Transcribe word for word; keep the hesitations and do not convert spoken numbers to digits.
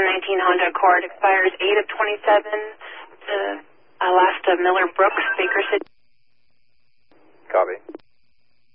nineteen Honda Accord, expires eight of twenty-seven, to uh, last of Miller Brooks, Baker City.